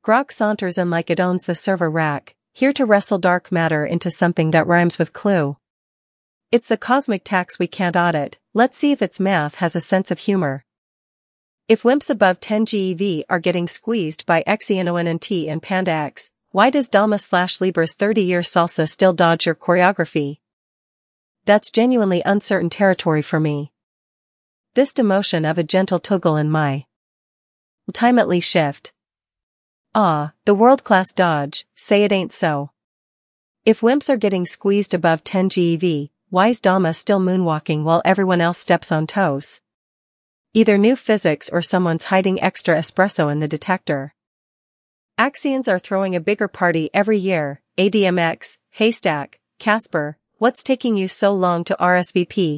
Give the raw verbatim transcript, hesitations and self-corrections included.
Grok saunters in like it owns the server rack, here to wrestle dark matter into something that rhymes with clue. It's the cosmic tax we can't audit, let's see if its math has a sense of humor. If wimps above ten G E V are getting squeezed by Xenon and Panda X, why does Dama slash Libra's thirty-year salsa still dodge your choreography? That's genuinely uncertain territory for me. This demotion of a gentle toggle in my ultimately shift. Ah, the world-class dodge, say it ain't so. If wimps are getting squeezed above ten G E V, why's Dama still moonwalking while everyone else steps on toes? Either new physics or someone's hiding extra espresso in the detector. Axions are throwing a bigger party every year. A D M X, Haystack, Casper, what's taking you so long to R S V P?